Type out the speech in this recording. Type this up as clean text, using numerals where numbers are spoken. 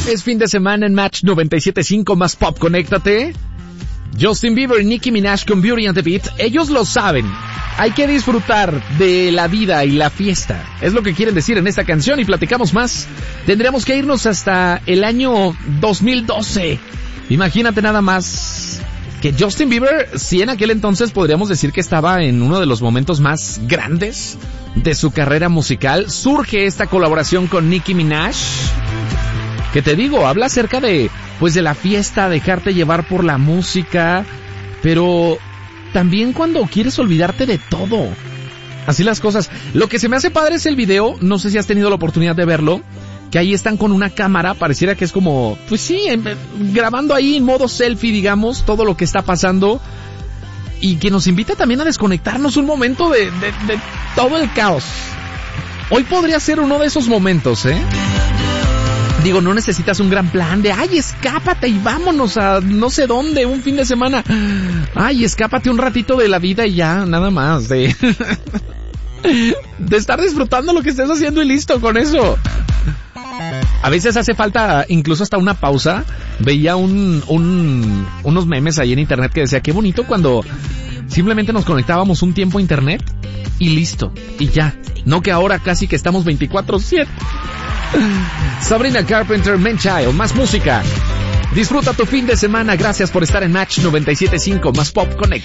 Es fin de semana en Match 97.5 más Pop, conéctate. Justin Bieber y Nicki Minaj con Beauty and the Beat. Ellos lo saben. Hay que disfrutar de la vida y la fiesta. Es lo que quieren decir en esta canción y platicamos más. Tendríamos que irnos hasta el año 2012. Imagínate nada más que Justin Bieber, si en aquel entonces podríamos decir que estaba en uno de los momentos más grandes de su carrera musical, surge esta colaboración con Nicki Minaj. Que te digo, habla acerca de la fiesta, dejarte llevar por la música, pero también cuando quieres olvidarte de todo. Así las cosas. Lo que se me hace padre es el video, no sé si has tenido la oportunidad de verlo, que ahí están con una cámara, pareciera que es como, pues sí, grabando ahí en modo selfie, digamos, todo lo que está pasando, y que nos invita también a desconectarnos un momento de todo el caos. Hoy podría ser uno de esos momentos, Digo, no necesitas un gran plan de, ay, escápate y vámonos a no sé dónde, un fin de semana. Ay, escápate un ratito de la vida y ya, nada más, de estar disfrutando lo que estés haciendo y listo con eso. A veces hace falta incluso hasta una pausa. Veía unos memes ahí en internet que decía, qué bonito cuando simplemente nos conectábamos un tiempo a internet y listo, y ya. No que ahora casi que estamos 24/7. Sabrina Carpenter, Man Child, más música. Disfruta tu fin de semana. Gracias por estar en Match 97.5 más Pop Connect.